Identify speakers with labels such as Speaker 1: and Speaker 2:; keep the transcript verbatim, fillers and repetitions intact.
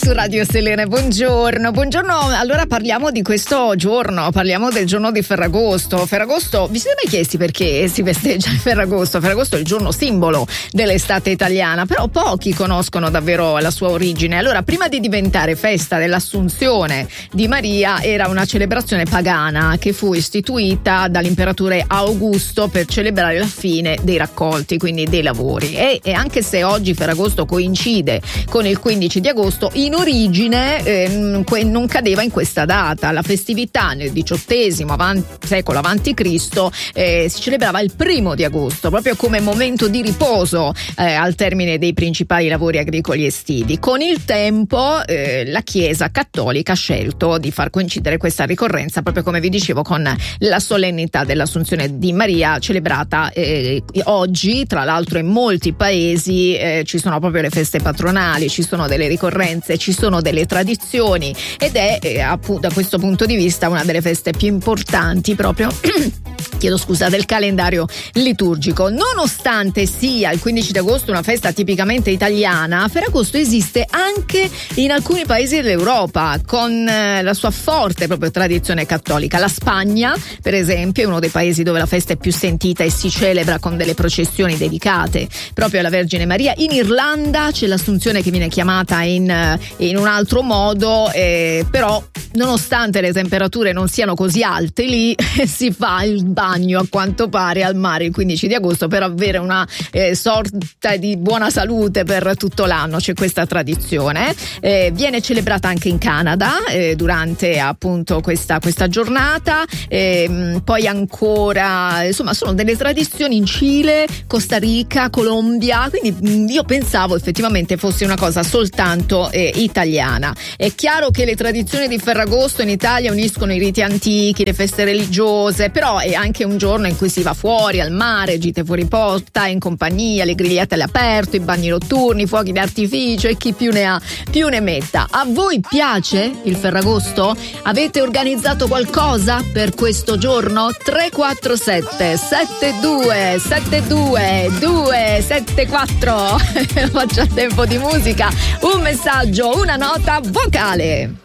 Speaker 1: su Radio Selene, buongiorno, buongiorno. Allora parliamo di questo giorno, parliamo del giorno di Ferragosto. Ferragosto, vi siete mai chiesti perché si festeggia il Ferragosto? Ferragosto è il giorno simbolo dell'estate italiana, però pochi conoscono davvero la sua origine. Allora, prima di diventare festa dell'Assunzione di Maria, era una celebrazione pagana che fu istituita dall'imperatore Augusto per celebrare la fine dei raccolti, quindi dei lavori. E, e anche se oggi Ferragosto coincide con il quindici di agosto, in origine eh, non cadeva in questa data. La festività nel diciottesimo avanti, secolo avanti Cristo eh, si celebrava il primo di agosto, proprio come momento di riposo eh, al termine dei principali lavori agricoli estivi. Con il tempo eh, la Chiesa cattolica ha scelto di far coincidere questa ricorrenza, proprio come vi dicevo, con la solennità dell'Assunzione di Maria, celebrata eh, oggi. Tra l'altro in molti paesi eh, ci sono proprio le feste patronali, ci sono delle ricorrenze, ci sono delle tradizioni, ed è eh, appunto da questo punto di vista una delle feste più importanti proprio chiedo scusa del calendario liturgico. Nonostante sia il quindici di agosto una festa tipicamente italiana, Ferragosto esiste anche in alcuni paesi dell'Europa con eh, la sua forte proprio tradizione cattolica. La Spagna, per esempio, è uno dei paesi dove la festa è più sentita e si celebra con delle processioni dedicate proprio alla Vergine Maria. In Irlanda c'è l'Assunzione, che viene chiamata in, in un altro modo, eh, però nonostante le temperature non siano così alte lì si fa il bagno a quanto pare al mare il quindici di agosto per avere una eh, sorta di buona salute per tutto l'anno. C'è questa tradizione, eh, viene celebrata anche in Canada eh, durante appunto questa, questa giornata, eh, poi ancora insomma sono delle tradizioni in Cile, Costa Rica, Colombia, quindi io pensavo effettivamente fosse una cosa soltanto eh, italiana. È chiaro che le tradizioni di Ferragosto in Italia uniscono i riti antichi, le feste religiose, però è anche un giorno in cui si va fuori al mare, gite fuori porta in compagnia, le grigliate all'aperto, i bagni notturni, i fuochi d'artificio e chi più ne ha più ne metta. A voi piace il Ferragosto? Avete organizzato qualcosa per questo giorno? tre quattro sette sette due sette due due sette quattro Faccia tempo di musica, un messaggio, una nota vocale.